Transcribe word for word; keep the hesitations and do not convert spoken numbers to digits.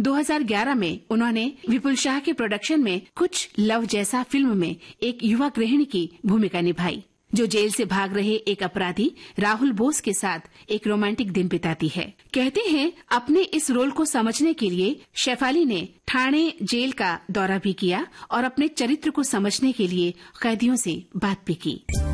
दो हज़ार ग्यारह में उन्होंने विपुल शाह के प्रोडक्शन में कुछ लव जैसा फिल्म में एक युवा गृहिणी की भूमिका निभाई, जो जेल से भाग रहे एक अपराधी राहुल बोस के साथ एक रोमांटिक दिन बिताती है। कहते हैं अपने इस रोल को समझने के लिए शेफाली ने ठाणे जेल का दौरा भी किया और अपने चरित्र को समझने के लिए कैदियों से बात भी की।